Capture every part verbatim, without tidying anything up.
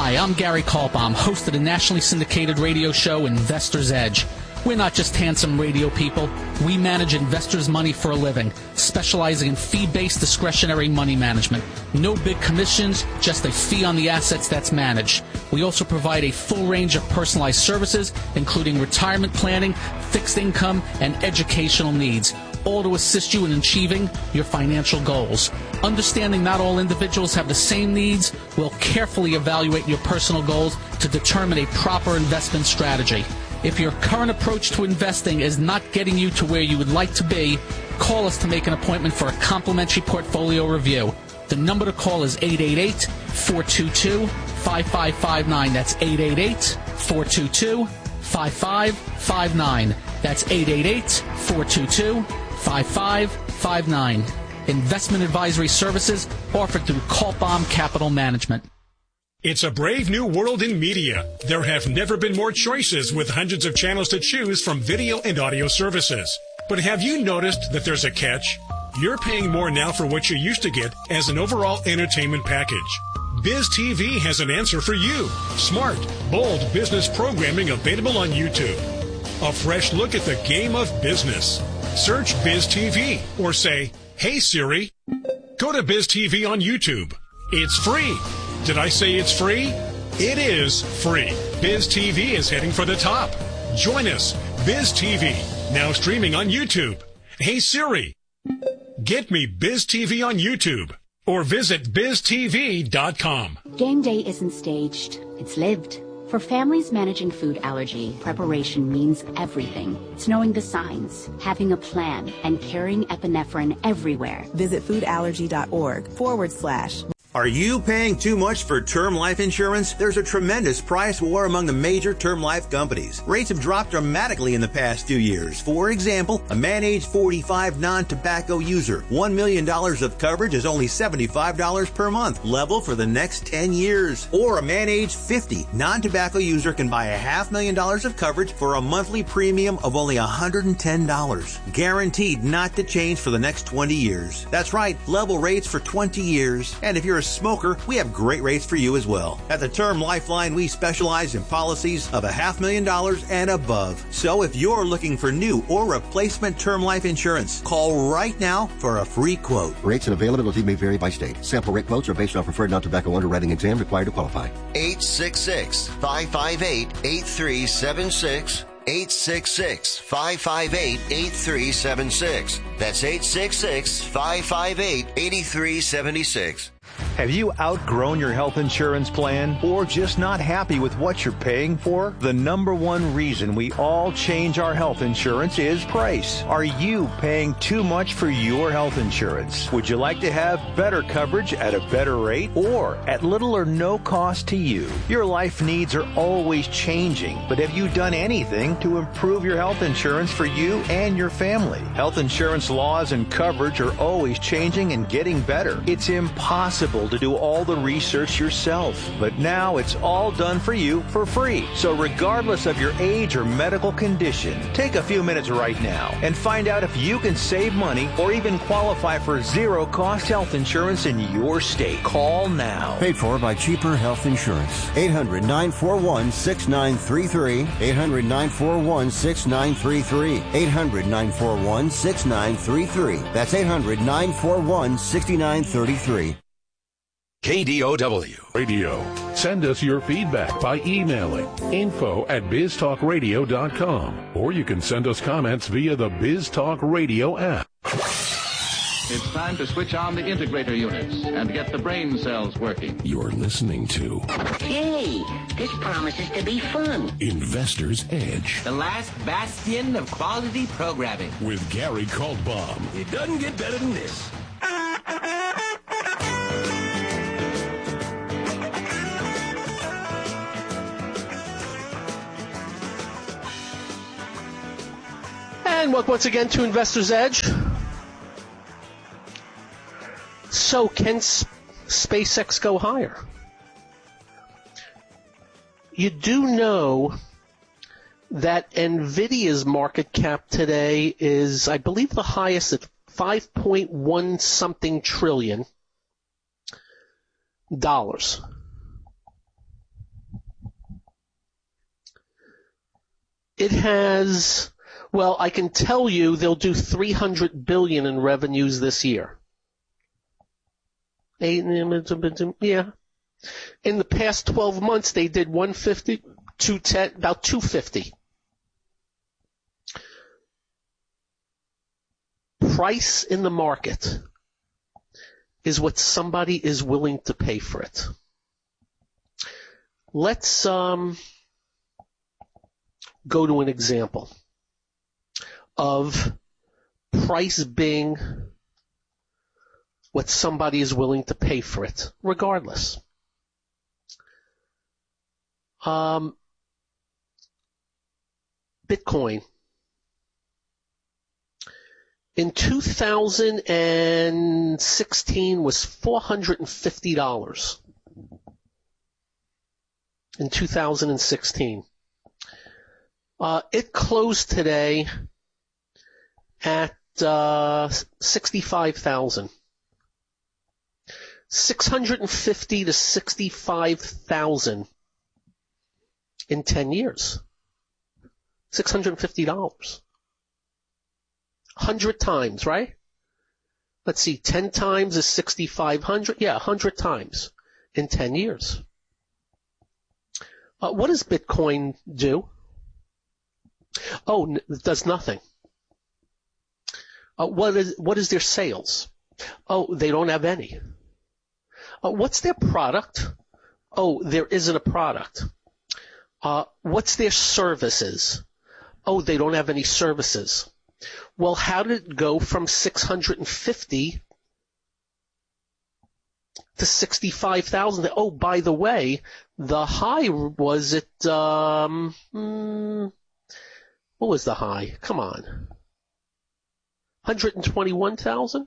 Hi, I'm Gary Kaltbaum, host of the nationally syndicated radio show Investor's Edge. We're not just handsome radio people. We manage investors' money for a living, specializing in fee-based discretionary money management. No big commissions, just a fee on the assets that's managed. We also provide a full range of personalized services, including retirement planning, fixed income, and educational needs, all to assist you in achieving your financial goals. Understanding not all individuals have the same needs, we'll carefully evaluate your personal goals to determine a proper investment strategy. If your current approach to investing is not getting you to where you would like to be, call us to make an appointment for a complimentary portfolio review. The number to call is eight eight eight, four two two, five five five nine. That's eight eight eight, four two two, five five five nine. That's eight eight eight, four two two, five five five nine. Investment advisory services offered through Kaltbaum Capital Management. It's a brave new world in media. There have never been more choices with hundreds of channels to choose from video and audio services. But have you noticed that there's a catch? You're paying more now for what you used to get as an overall entertainment package. Biz T V has an answer for you. Smart, bold business programming available on YouTube. A fresh look at the game of business. Search Biz T V or say, "Hey Siri." Go to Biz T V on YouTube. It's free. Did I say it's free? It is free. Biz T V is heading for the top. Join us. Biz T V, now streaming on YouTube. Hey Siri, get me Biz T V on YouTube or visit biz t v dot com. Game day isn't staged. It's lived. For families managing food allergy, preparation means everything. It's knowing the signs, having a plan, and carrying epinephrine everywhere. Visit foodallergy.org forward slash. Are you paying too much for term life insurance? There's a tremendous price war among the major term life companies. Rates have dropped dramatically in the past two years. For example, a man age forty-five non-tobacco user, one million dollars of coverage is only seventy-five dollars per month, level for the next ten years. Or a man age fifty non-tobacco user can buy a half million dollars of coverage for a monthly premium of only one hundred ten dollars. Guaranteed not to change for the next twenty years. That's right, level rates for twenty years. And if you're a smoker, we have great rates for you as well. At the Term Lifeline, we specialize in policies of a half million dollars and above. So if you're looking for new or replacement term life insurance, call right now for a free quote. Rates and availability may vary by state. Sample rate quotes are based on preferred non-tobacco underwriting exam required to qualify. eight six six, five five eight, eight three seven six. eight six six, five five eight, eight three seven six. That's eight six six, five five eight, eight three seven six. Have you outgrown your health insurance plan or just not happy with what you're paying for? The number one reason we all change our health insurance is price. Are you paying too much for your health insurance? Would you like to have better coverage at a better rate or at little or no cost to you? Your life needs are always changing, but have you done anything to improve your health insurance for you and your family? Health insurance laws and coverage are always changing and getting better. It's impossible to do all the research yourself, but now it's all done for you for free. So regardless of your age or medical condition, take a few minutes right now and find out if you can save money or even qualify for zero-cost health insurance in your state. Call now. Paid for by Cheaper Health Insurance. eight hundred, nine four one, six nine three three. eight hundred, nine four one, six nine three three. eight hundred, nine four one, six nine three three. That's eight hundred, nine four one, six nine three three. K D O W Radio. Send us your feedback by emailing info at biz talk radio dot com, or you can send us comments via the BizTalk Radio app. It's time to switch on the integrator units and get the brain cells working. You're listening to... Hey, this promises to be fun. Investor's Edge. The last bastion of quality programming. With Gary Kaltbaum. It doesn't get better than this. And welcome once again to Investor's Edge. So, can S- SpaceX go higher? You do know that NVIDIA's market cap today is, I believe, the highest at five point one something trillion dollars. It has, well, I can tell you they'll do three hundred billion dollars in revenues this year. Yeah. In the past twelve months, they did one fifty, two ten, about two fifty. Price in the market is what somebody is willing to pay for it. Let's um, go to an example of price being what somebody is willing to pay for it, regardless. Um, Bitcoin. In two thousand sixteen was four hundred fifty dollars. In two thousand sixteen. Uh, it closed today at uh, sixty-five thousand. six hundred fifty to sixty-five thousand in ten years. six hundred fifty dollars. one hundred times, right? Let's see, ten times is sixty-five hundred. Yeah, one hundred times in ten years. Uh, what does Bitcoin do? Oh, it does nothing. Uh, what is what is their sales? Oh, they don't have any. Uh, what's their product? Oh, there isn't a product. Uh, what's their services? Oh, they don't have any services. Well, how did it go from six hundred fifty to sixty-five thousand? Oh, by the way, the high was at, um, hmm, what was the high? Come on. one hundred twenty-one thousand?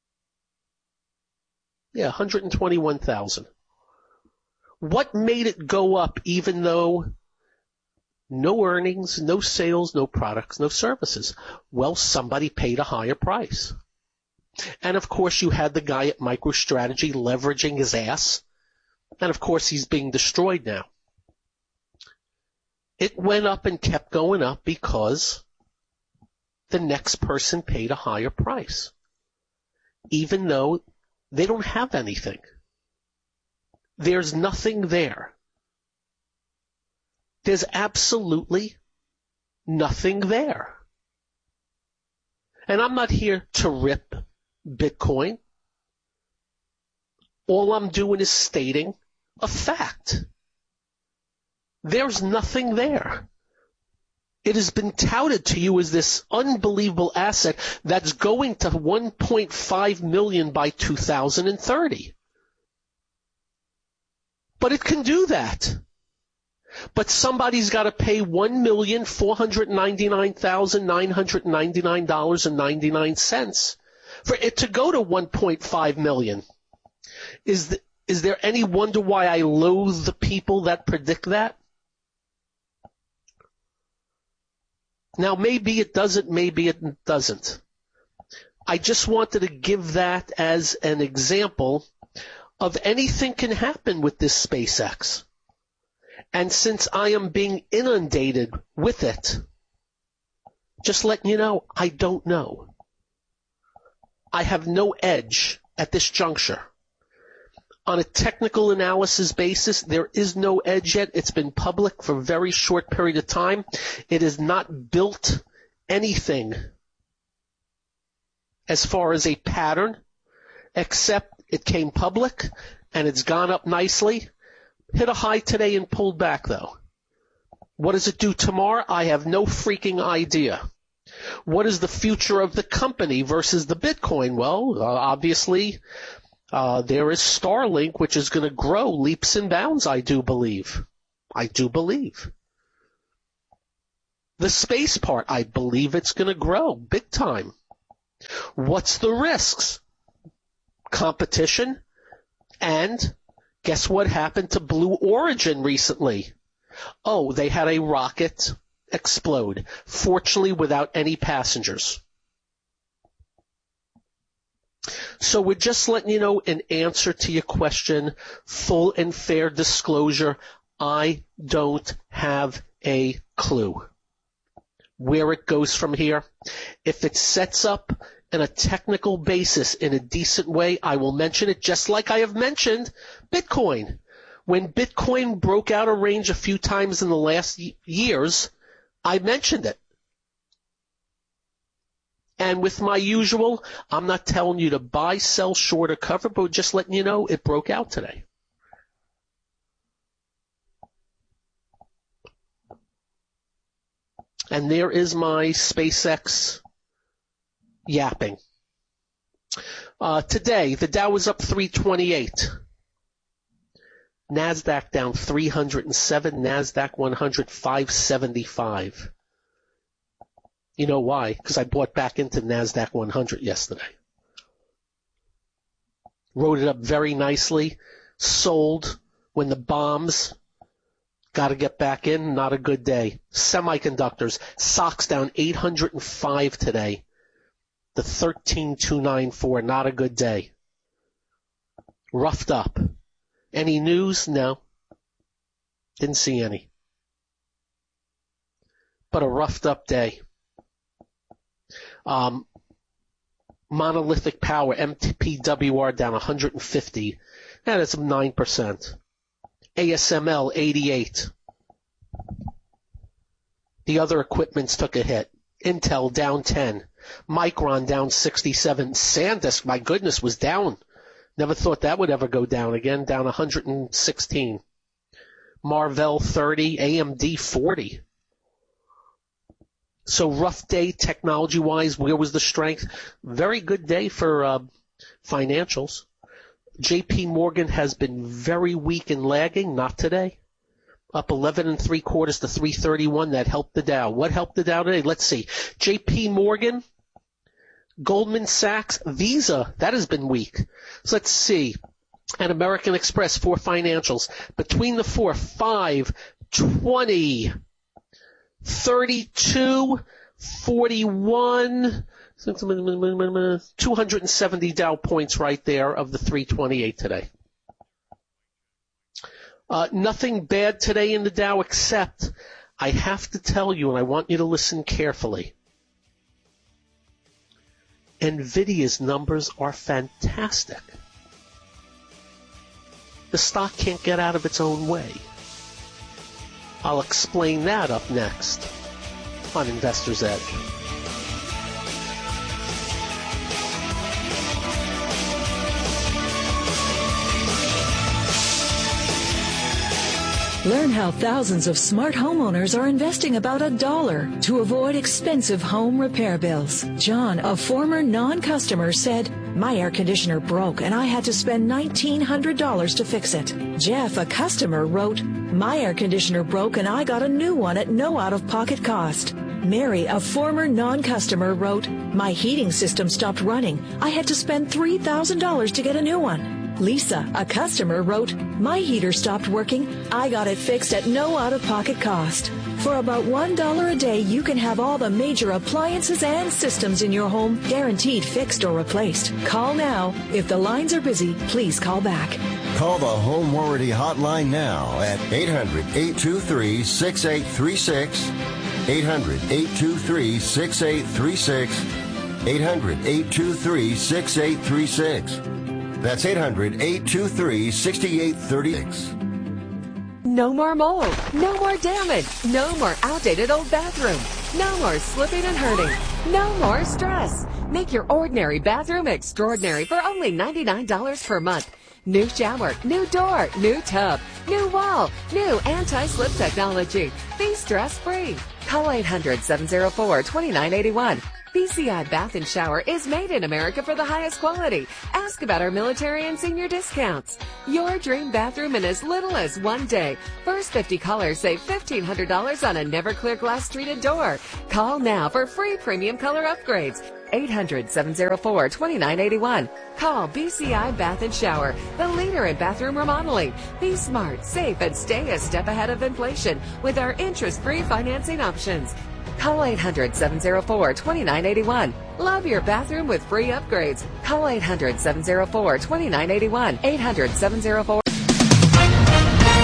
Yeah, one hundred twenty-one thousand. What made it go up even though no earnings, no sales, no products, no services? Well, somebody paid a higher price. And of course you had the guy at MicroStrategy leveraging his ass. And of course he's being destroyed now. It went up and kept going up because the next person paid a higher price. Even though they don't have anything. There's nothing there. There's absolutely nothing there. And I'm not here to rip Bitcoin. All I'm doing is stating a fact. There's nothing there. It has been touted to you as this unbelievable asset that's going to one point five million by two thousand thirty. But it can do that. But somebody's got to pay one million four hundred ninety-nine thousand nine hundred ninety-nine dollars and ninety-nine cents for it to go to one point five million. Is the, is there any wonder why I loathe the people that predict that? Now, maybe it doesn't, maybe it doesn't. I just wanted to give that as an example of anything can happen with this SpaceX. And since I am being inundated with it, just letting you know, I don't know. I have no edge at this juncture. On a technical analysis basis, there is no edge yet. It's been public for a very short period of time. It has not built anything as far as a pattern, except it came public and it's gone up nicely. Hit a high today and pulled back, though. What does it do tomorrow? I have no freaking idea. What is the future of the company versus the Bitcoin? Well, uh, obviously, uh, there is Starlink, which is going to grow leaps and bounds, I do believe. I do believe. The space part, I believe it's going to grow big time. What's the risks? Competition, and guess what happened to Blue Origin recently? Oh, they had a rocket explode, fortunately without any passengers. So we're just letting you know, in answer to your question, full and fair disclosure, I don't have a clue. where it goes from here. If it sets up in a technical basis in a decent way, I will mention it, just like I have mentioned Bitcoin. When Bitcoin broke out a range a few times in the last y- years, I mentioned it. And with my usual, I'm not telling you to buy, sell, short, or cover, but just letting you know it broke out today. And there is my SpaceX yapping. Uh, today, the Dow was up three twenty-eight. NASDAQ down three hundred seven. NASDAQ one hundred five seventy-five. You know why? Because I bought back into NASDAQ one hundred yesterday. Rode it up very nicely. Sold when the bombs. Got to get back in. Not a good day. Semiconductors. S O X down eight hundred five today. The thirteen two ninety-four. Not a good day. Roughed up. Any news? No. Didn't see any. But a roughed up day. Um, Monolithic Power, M T P W R down one hundred fifty. That is nine percent. A S M L eighty-eight. The other equipments took a hit. Intel down ten. Micron down sixty-seven. SanDisk, my goodness, was down. Never thought that would ever go down again. Down one hundred sixteen. Marvell thirty. A M D forty. So rough day technology-wise. Where was the strength? Very good day for uh, financials. J P Morgan has been very weak and lagging. Not today. Up eleven and three quarters to three thirty-one. That helped the Dow. What helped the Dow today? Let's see. J P Morgan, Goldman Sachs, Visa. That has been weak. So let's see. And American Express, four financials. Between the four, five, twenty, thirty-two, forty-one, two hundred seventy Dow points right there of the three twenty-eight today. Uh, nothing bad today in the Dow except I have to tell you, and I want you to listen carefully. NVIDIA's numbers are fantastic. The stock can't get out of its own way. I'll explain that up next on Investor's Edge. Learn how thousands of smart homeowners are investing about a dollar to avoid expensive home repair bills. John, a former non-customer, said, "My air conditioner broke and I had to spend nineteen hundred dollars to fix it." Jeff, a customer, wrote, "My air conditioner broke and I got a new one at no out-of-pocket cost." Mary, a former non-customer, wrote, "My heating system stopped running. I had to spend three thousand dollars to get a new one." Lisa, a customer, wrote, "My heater stopped working. I got it fixed at no out-of-pocket cost." For about one dollar a day, you can have all the major appliances and systems in your home guaranteed fixed or replaced. Call now. If the lines are busy, please call back. Call the Home Warranty Hotline now at eight hundred, eight two three, six eight three six, eight hundred, eight two three, six eight three six, eight hundred, eight two three, six eight three six. That's eight hundred, eight two three, six eight three six. No more mold. No more damage. No more outdated old bathroom. No more slipping and hurting. No more stress. Make your ordinary bathroom extraordinary for only ninety-nine dollars per month. New shower, new door, new tub, new wall, new anti-slip technology. Be stress-free. Call eight hundred, seven oh four, two nine eight one. B C I Bath and Shower is made in America for the highest quality. Ask about our military and senior discounts. Your dream bathroom in as little as one day. First fifty callers save fifteen hundred dollars on a never clear glass treated door. Call now for free premium color upgrades. eight hundred, seven oh four, two nine eight one. Call B C I Bath and Shower, the leader in bathroom remodeling. Be smart, safe, and stay a step ahead of inflation with our interest-free financing options. Call eight hundred, seven oh four, two nine eight one. Love your bathroom with free upgrades. Call eight hundred, seven oh four, two nine eight one. eight hundred, seven oh four.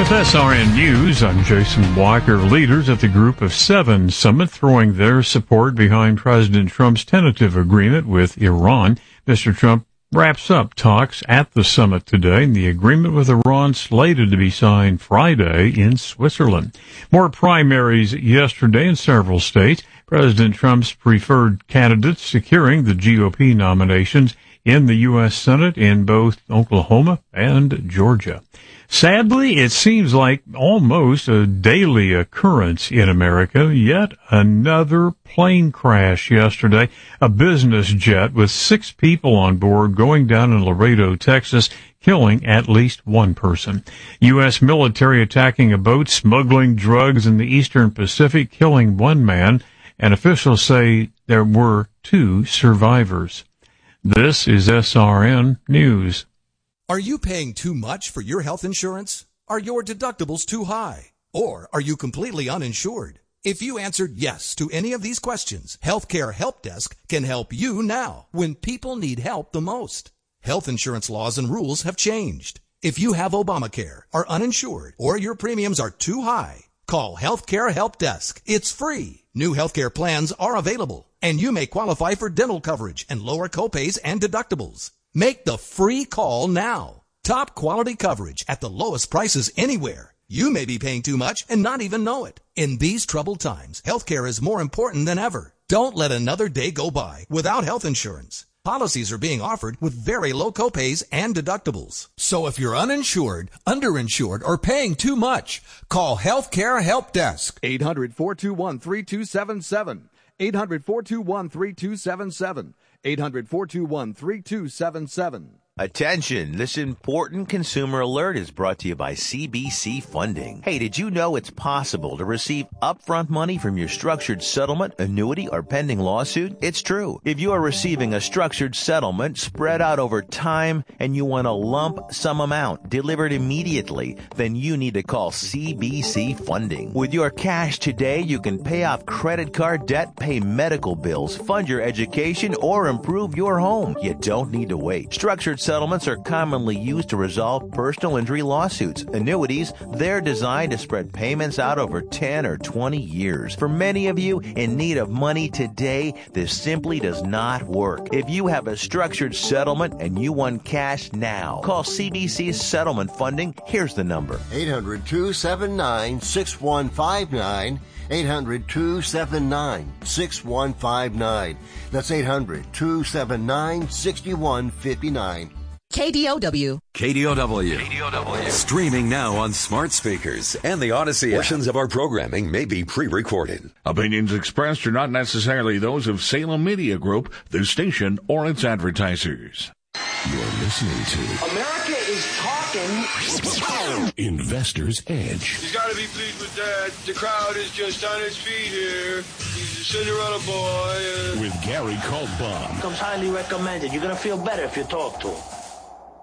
With S R N News, I'm Jason Walker. Leaders at the Group of Seven summit throwing their support behind President Trump's tentative agreement with Iran. Mister Trump wraps up talks at the summit today, and the agreement with Iran slated to be signed Friday in Switzerland. More primaries yesterday in several states. President Trump's preferred candidates securing the G O P nominations in the U S Senate in both Oklahoma and Georgia. Sadly, it seems like almost a daily occurrence in America. Yet another plane crash yesterday, a business jet with six people on board going down in Laredo, Texas, killing at least one person. U S military attacking a boat smuggling drugs in the eastern Pacific, killing one man, and officials say there were two survivors. This is S R N News. Are you paying too much for your health insurance? Are your deductibles too high? Or are you completely uninsured? If you answered yes to any of these questions, Healthcare Help Desk can help you now when people need help the most. Health insurance laws and rules have changed. If you have Obamacare, are uninsured, or your premiums are too high, call Healthcare Help Desk. It's free. New healthcare plans are available, and you may qualify for dental coverage and lower copays and deductibles. Make the free call now. Top quality coverage at the lowest prices anywhere. You may be paying too much and not even know it. In these troubled times, healthcare is more important than ever. Don't let another day go by without health insurance. Policies are being offered with very low copays and deductibles. So if you're uninsured, underinsured, or paying too much, call Healthcare Help Desk. eight hundred, four two one, three two seven seven. eight hundred, four two one, three two seven seven. eight hundred, four two one, three two seven seven. Attention, this important consumer alert is brought to you by C B C Funding. Hey, did you know it's possible to receive upfront money from your structured settlement, annuity, or pending lawsuit? It's true. If you are receiving a structured settlement spread out over time and you want a lump sum amount delivered immediately, then you need to call C B C Funding. With your cash today, you can pay off credit card debt, pay medical bills, fund your education, or improve your home. You don't need to wait. Structured settlements are commonly used to resolve personal injury lawsuits. Annuities, they're designed to spread payments out over ten or twenty years. For many of you in need of money today, this simply does not work. If you have a structured settlement and you want cash now, call C B C Settlement Funding. Here's the number. eight hundred, two seven nine, six one five nine. eight hundred, two seven nine, six one five nine. That's eight hundred, two seven nine, six one five nine. K D O W. K D O W. K D O W. Streaming now on smart speakers and the Odyssey app. Portions of our programming may be pre-recorded. Opinions expressed are not necessarily those of Salem Media Group, the station, or its advertisers. You're listening to America is talking. Investor's Edge. He's got to be pleased with that. The crowd is just on its feet here. He's a Cinderella boy. Uh... With Gary Kaltbaum. Comes highly recommended. You're going to feel better if you talk to him.